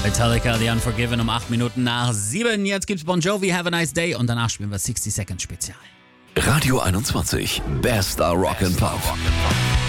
Metallica, The Unforgiven um 8 Minuten nach 7. Jetzt gibt's Bon Jovi, Have a Nice Day und danach spielen wir 60 Seconds Spezial. Radio 21, bester Rock'n'Pop.